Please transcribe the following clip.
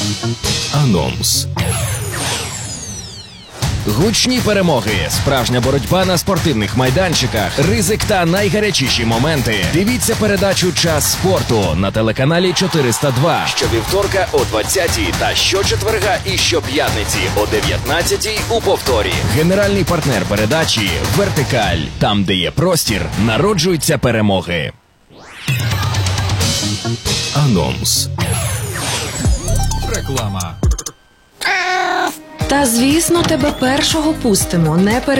Анонс. Гучні перемоги, справжня боротьба на спортивних майданчиках, ризик та найгарячіші моменти. Дивіться передачу «Час спорту» на телеканалі 402 щовівторка о 20-й та щочетверга і щоп'ятниці о 19-й у повторі. Генеральний партнер передачі «Вертикаль». Там, де є простір, народжуються перемоги. Анонс. Реклама. Та, звісно, тебе першого пустимо, не